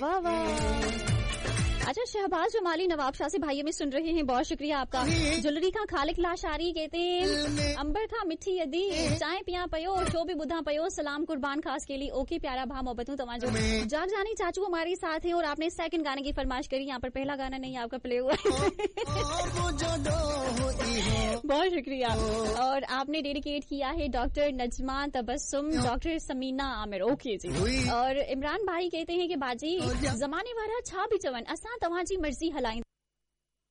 वाह वाह। अच्छा, शहबाज जमाली नवाबशाह से भाई हमें सुन रहे हैं, बहुत शुक्रिया आपका। जुलरी का खालिक लाशारी कहते हैं अंबर था मिठी यदी चाय पिया पयो शो भी बुधा पयो सलाम कुर्बान खास के लिए। ओके प्यारा भा मोहब्बतों तमाजो। जाग जानी चाचू हमारे साथ हैं और आपने सेकंड गाने की फरमाइश करी। यहाँ पर पहला गाना नहीं आपका प्ले हुआ। बहुत शुक्रिया। और आपने डेडिकेट किया है doctor Najma Tabassum, doctor Samina Aamir. Okay जी। और इमरान भाई कहते हैं कि बाजी जमाने वाला छा भी चवन असां तव्हांजी मर्जी हलाइन।